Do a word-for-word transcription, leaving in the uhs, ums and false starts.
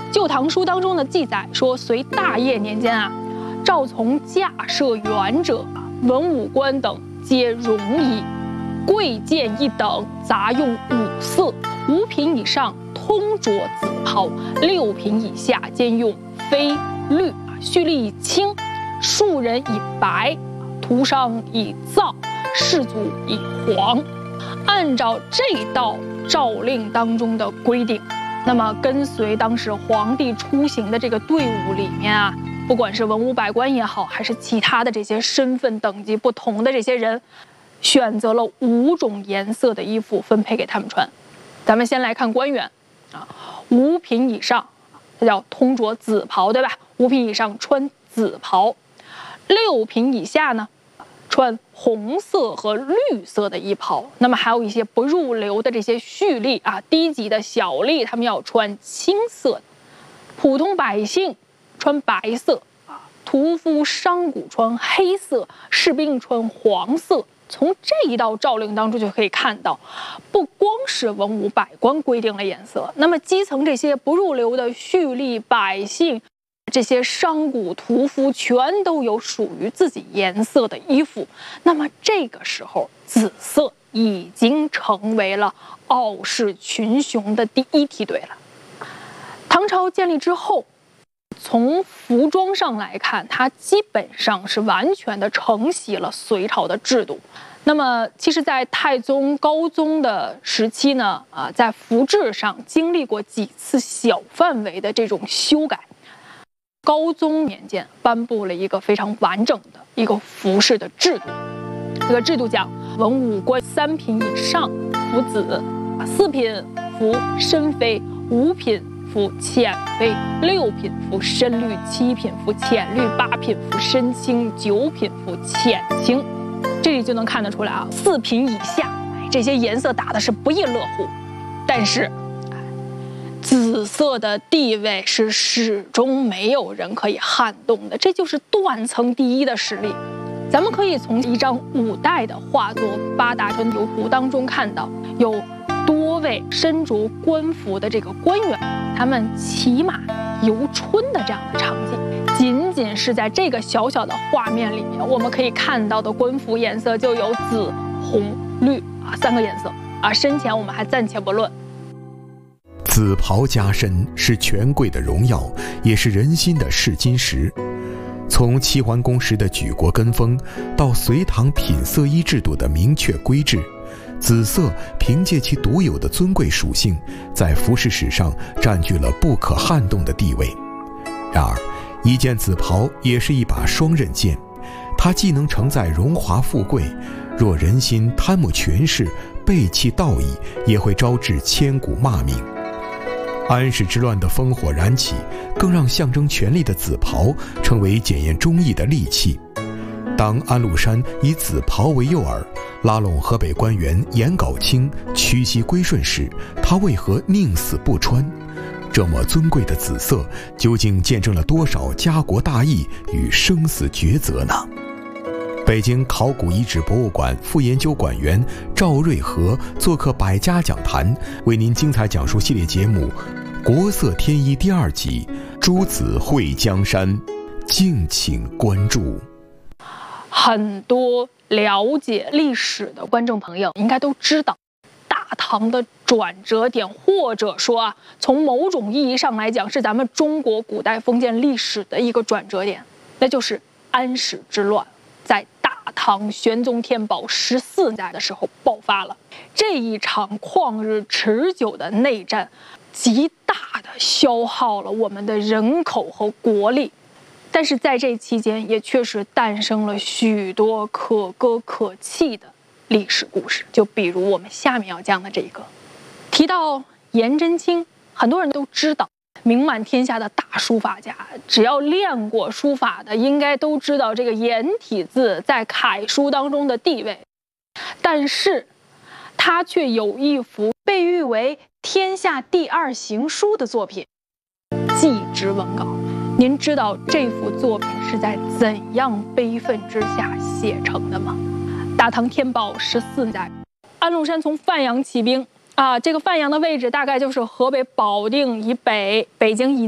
《旧唐书》当中的记载说，隋大业年间啊，赵从驾设员者，文武官等皆戎夷，贵贱一等，杂用五色，五品以上通着紫袍，六品以下兼用绯绿，蓄力以青，庶人以白，徒商以皂，士族以黄。按照这道诏令当中的规定，那么跟随当时皇帝出行的这个队伍里面啊，不管是文武百官也好，还是其他的这些身份等级不同的这些人，选择了五种颜色的衣服分配给他们穿。咱们先来看官员啊，五品以上，这叫通着紫袍，对吧？五品以上穿紫袍，六品以下呢，穿红色和绿色的衣袍。那么还有一些不入流的这些蓄吏啊，低级的小吏，他们要穿青色的。普通百姓穿白色啊，屠夫商贾穿黑色，士兵穿黄色。从这一道诏令当中就可以看到，不光是文武百官规定了颜色，那么基层这些不入流的蓄吏百姓，这些商贾屠夫全都有属于自己颜色的衣服。那么这个时候，紫色已经成为了傲视群雄的第一梯队了。唐朝建立之后，从服装上来看，它基本上是完全的承袭了隋朝的制度。那么，其实，在太宗、高宗的时期呢，啊，在服制上经历过几次小范围的这种修改。高宗年间颁布了一个非常完整的一个服饰的制度。这个制度讲，文武官三品以上服紫，四品服深绯，五品服浅绯，六品服深绿，七品服浅绿，八品服深青，九品服浅青。这里就能看得出来啊，四品以下这些颜色打的是不亦乐乎，但是紫色的地位是始终没有人可以撼动的，这就是断层第一的实力。咱们可以从一张五代的画作《八大春游图》当中看到，有多位身着官服的这个官员，他们骑马游春的这样的场景。仅仅是在这个小小的画面里面，我们可以看到的官服颜色就有紫、红、绿啊三个颜色啊。深浅我们还暂且不论。 紫袍加身是权贵的荣耀，也是人心的试金石。从齐桓公时的举国跟风，到隋唐品色衣制度的明确规制，紫色凭借其独有的尊贵属性，在服饰史上占据了不可撼动的地位。然而，一件紫袍也是一把双刃剑，它既能承载荣华富贵，若人心贪慕权势，背弃道义，也会招致千古骂名。安史之乱的烽火燃起，更让象征权力的紫袍成为检验忠义的利器。当安禄山以紫袍为诱饵，拉拢河北官员颜杲卿屈膝归顺时，他为何宁死不穿？这么尊贵的紫色，究竟见证了多少家国大义与生死抉择呢？北京考古遗址博物馆副研究馆员赵瑞和做客百家讲坛，为您精彩讲述系列节目《国色天衣》第二集《诸子会江山》，敬请关注。 很多了解历史的观众朋友应该都知道，大唐的转折点，或者说啊，从某种意义上来讲，是咱们中国古代封建历史的一个转折点，那就是安史之乱，在大唐玄宗天宝十四代的时候爆发了。这一场旷日持久的内战，极大的消耗了我们的人口和国力。但是在这期间，也确实诞生了许多可歌可泣的历史故事，就比如我们下面要讲的这个。提到颜真卿，很多人都知道，名满天下的大书法家，只要练过书法的，应该都知道这个颜体字在楷书当中的地位。但是，他却有一幅被誉为天下第二行书的作品《祭侄文稿》。您知道这幅作品是在怎样悲愤之下写成的吗？大唐天宝十四代，安禄山从范阳起兵啊，这个范阳的位置大概就是河北保定以北、北京以